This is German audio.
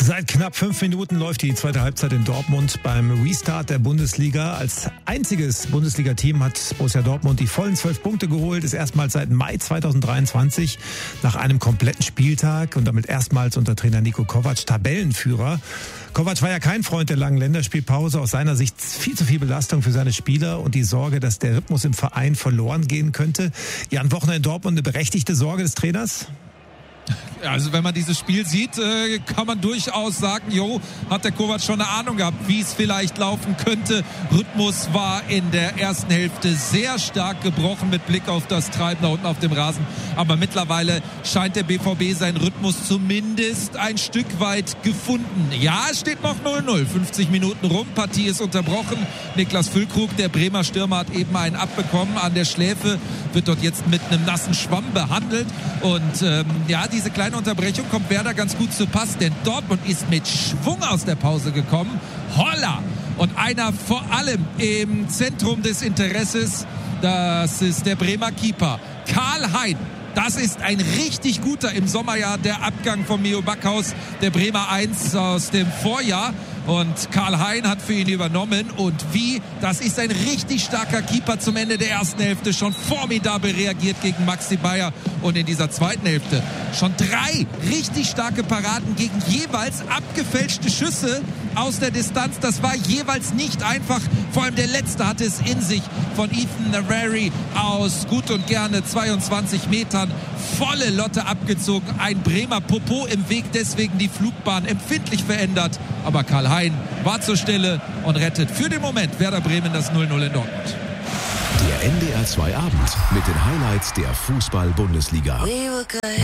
Seit knapp 5 Minuten läuft die zweite Halbzeit in Dortmund beim Restart der Bundesliga. Als einziges Bundesliga-Team hat Borussia Dortmund die vollen 12 Punkte geholt. Ist erstmals seit Mai 2023 nach einem kompletten Spieltag und damit erstmals unter Trainer Niko Kovac Tabellenführer. Kovac war ja kein Freund der langen Länderspielpause. Aus seiner Sicht viel zu viel Belastung für seine Spieler und die Sorge, dass der Rhythmus im Verein verloren gehen könnte. Ja, an Wochenende in Dortmund eine berechtigte Sorge des Trainers? Also wenn man dieses Spiel sieht, kann man durchaus sagen, hat der Kovac schon eine Ahnung gehabt, wie es vielleicht laufen könnte. Rhythmus war in der ersten Hälfte sehr stark gebrochen mit Blick auf das Treiben da unten auf dem Rasen. Aber mittlerweile scheint der BVB seinen Rhythmus zumindest ein Stück weit gefunden. Ja, es steht noch 0-0. 50 Minuten rum, Partie ist unterbrochen. Niklas Füllkrug, der Bremer Stürmer, hat eben einen abbekommen an der Schläfe, wird dort jetzt mit einem nassen Schwamm behandelt. Und diese kleine Unterbrechung kommt Werder ganz gut zu Pass, denn Dortmund ist mit Schwung aus der Pause gekommen. Holla! Und einer vor allem im Zentrum des Interesses, das ist der Bremer Keeper, Karl-Hein. Das ist ein richtig guter im Sommerjahr, der Abgang von Mio Backhaus, der Bremer 1 aus dem Vorjahr. Und Karl-Hein hat für ihn übernommen. Und das ist ein richtig starker Keeper zum Ende der ersten Hälfte. Schon formidabel reagiert gegen Maxi Bayer. Und in dieser zweiten Hälfte schon 3 richtig starke Paraden gegen jeweils abgefälschte Schüsse aus der Distanz. Das war jeweils nicht einfach. Vor allem der letzte hatte es in sich von Ethan Nwaneri aus gut und gerne 22 Metern. Volle Lotte abgezogen. Ein Bremer Popo im Weg, deswegen die Flugbahn empfindlich verändert. Aber Karl-Hein war zur Stelle und rettet für den Moment Werder Bremen das 0-0 in Dortmund. Der NDR 2 Abend mit den Highlights der Fußball-Bundesliga.